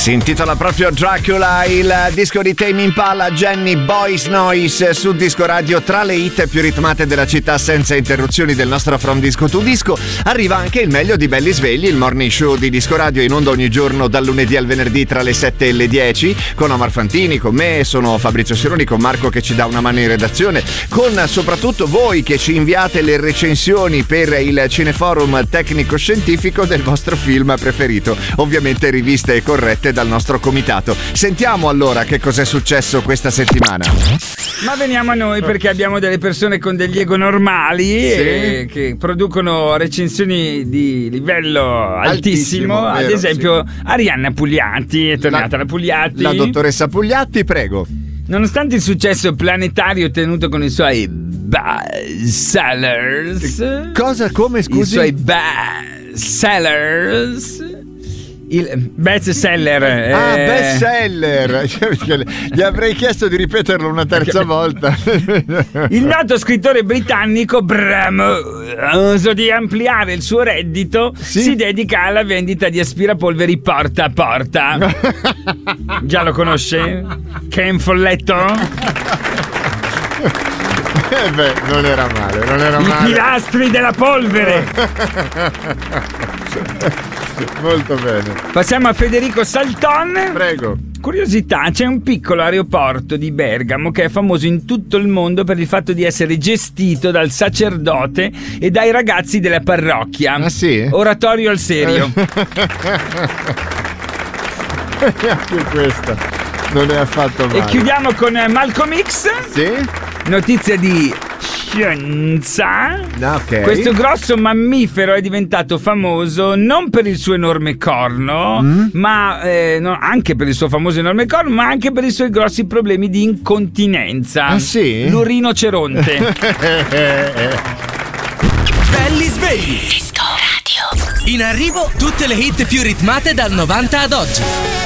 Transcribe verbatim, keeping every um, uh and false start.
Si intitola proprio Dracula, il disco di Tame Impala, Jenny Boys Noise su Disco Radio. Tra le hit più ritmate della città senza interruzioni del nostro From Disco to Disco arriva anche il meglio di Belli Svegli, il morning show di Disco Radio in onda ogni giorno dal lunedì al venerdì tra le sette e le dieci con Omar Fantini, con me, sono Fabrizio Sironi, con Marco che ci dà una mano in redazione, con soprattutto voi che ci inviate le recensioni per il Cineforum tecnico-scientifico del vostro film preferito, ovviamente riviste e corrette dal nostro comitato. Sentiamo allora che cos'è successo questa settimana. Ma veniamo a noi, perché abbiamo delle persone con degli ego normali, sì, e che producono recensioni di livello altissimo, altissimo ad vero, esempio sì. Arianna Pugliatti, è tornata la, la Pugliatti. La dottoressa Pugliatti, prego. Nonostante il successo planetario ottenuto con i suoi bestsellers. Cosa? Come, scusi? I suoi bestsellers. Il best seller. Ah, eh... best seller. Gli avrei chiesto di ripeterlo una terza volta. Il noto scrittore britannico, bramoso di ampliare il suo reddito, sì? Si dedica alla vendita di aspirapolveri porta a porta. Già lo conosce? Ken Folletto? Eh beh, non era male, non era I male. I pilastri della polvere. Molto bene. Passiamo a Federico Salton. Prego. Curiosità, c'è un piccolo aeroporto di Bergamo che è famoso in tutto il mondo per il fatto di essere gestito dal sacerdote e dai ragazzi della parrocchia. Ah sì? Oratorio al serio. Anche questa non è affatto male. E chiudiamo con Malcolm X. Sì? Notizia di scienza. Okay. Questo grosso mammifero è diventato famoso non per il suo enorme corno, mm? ma eh, no, anche per il suo famoso enorme corno, ma anche per i suoi grossi problemi di incontinenza. Ah sì? L'urinoceronte. Belli svegli. Disco Radio. In arrivo tutte le hit più ritmate dal novanta ad oggi.